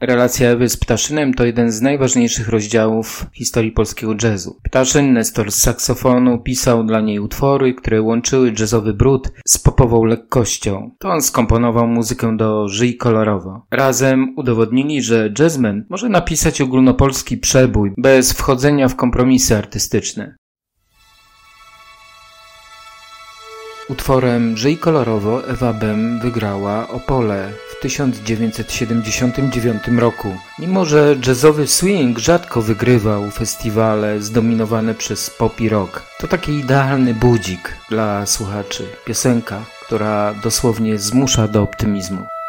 Relacja Ewy z Ptaszynem to jeden z najważniejszych rozdziałów historii polskiego jazzu. Ptaszyn, Nestor z saksofonu, pisał dla niej utwory, które łączyły jazzowy brud z popową lekkością. To on skomponował muzykę do Żyj kolorowo. Razem udowodnili, że jazzman może napisać ogólnopolski przebój bez wchodzenia w kompromisy artystyczne. Utworem Żyj kolorowo Ewa Bem wygrała Opole w 1979 roku. Mimo że jazzowy swing rzadko wygrywał festiwale zdominowane przez pop i rock, to taki idealny budzik dla słuchaczy. Piosenka, która dosłownie zmusza do optymizmu.